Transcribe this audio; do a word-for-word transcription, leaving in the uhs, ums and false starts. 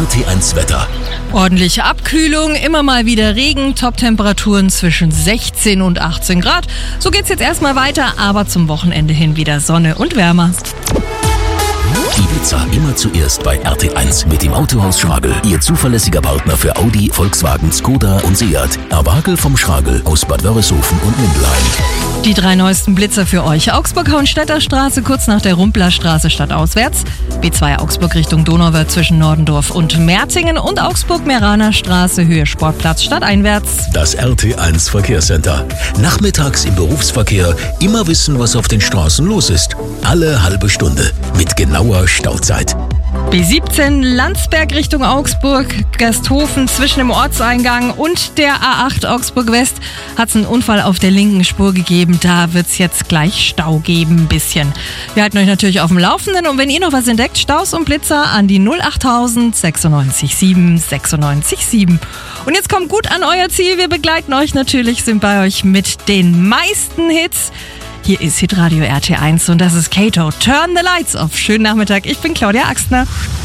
R T eins Wetter. Ordentliche Abkühlung, immer mal wieder Regen, Top-Temperaturen zwischen sechzehn und achtzehn Grad. So geht's jetzt erstmal weiter, aber zum Wochenende hin wieder Sonne und wärmer. Ibiza immer zuerst bei R T eins mit dem Autohaus Schragel. Ihr zuverlässiger Partner für Audi, Volkswagen, Skoda und Seat. Erwagel vom Schragel aus Bad Wörishofen und Mindelheim. Die drei neuesten Blitzer für euch. Augsburg-Hauenstädter Straße kurz nach der Rumplerstraße stadtauswärts. B zwei Augsburg Richtung Donauwörth zwischen Nordendorf und Mertingen und Augsburg-Meraner Straße Höhe Sportplatz stadteinwärts. Das R T eins Verkehrscenter. Nachmittags im Berufsverkehr immer wissen, was auf den Straßen los ist. Alle halbe Stunde mit genauer Stauzeit. B siebzehn Landsberg Richtung Augsburg, Gersthofen zwischen dem Ortseingang und der A acht Augsburg West hat es einen Unfall auf der linken Spur gegeben. Da wird es jetzt gleich Stau geben, ein bisschen. Wir halten euch natürlich auf dem Laufenden und wenn ihr noch was entdeckt, Staus und Blitzer an die null achttausend sechsundneunzig sieben sechsundneunzig sieben. Und jetzt kommt gut an euer Ziel. Wir begleiten euch natürlich, sind bei euch mit den meisten Hits. Hier ist Hitradio R T eins und das ist Kato. Turn the Lights Off. Schönen Nachmittag, ich bin Claudia Axtner.